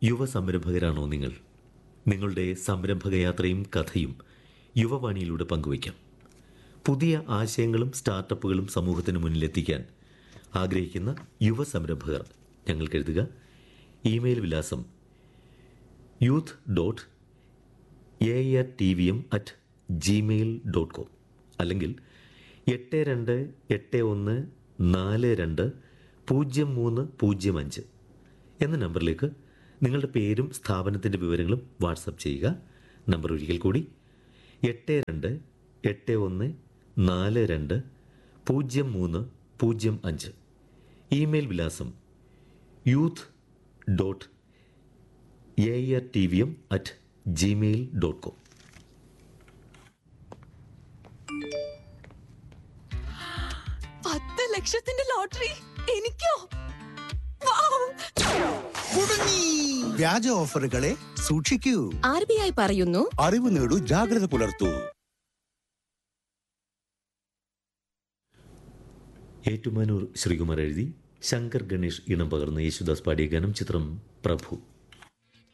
യുവ സംരംഭകരാണോ നിങ്ങൾ? നിങ്ങളുടെ സംരംഭകയാത്രയും കഥയും യുവവാണിയിലൂടെ പങ്കുവയ്ക്കാം. പുതിയ ആശയങ്ങളും സ്റ്റാർട്ടപ്പുകളും സമൂഹത്തിന് മുന്നിലെത്തിക്കാൻ ആഗ്രഹിക്കുന്ന യുവ സംരംഭകർ ഞങ്ങൾക്ക് എഴുതുക. ഇമെയിൽ വിലാസം youth.airtvm@gmail.com അല്ലെങ്കിൽ 8281420305 എന്ന നമ്പറിലേക്ക് നിങ്ങളുടെ പേരും സ്ഥാപനത്തിൻ്റെ വിവരങ്ങളും വാട്സപ്പ് ചെയ്യുക. നമ്പർ ഒരിക്കൽ കൂടി 8281420305. ഇമെയിൽ വിലാസം youth.airtvm@gmail.com. ലക്ഷത്തിന്റെ ലോട്ടറി എനിക്കോ? വ്യാജ ഓഫറുകളെ സൂക്ഷിക്കൂ. RBI പറയുന്നു, അറിവ് നേടൂ, ജാഗ്രത പുലർത്തൂ. ഏറ്റുമാനൂർ ശ്രീകുമാർ എഴുതി ശങ്കർ ഗണേഷ് ഇണം പകർന്ന് യേശുദാസ് പാടിയ ഗാനം. ചിത്രം പ്രഭു.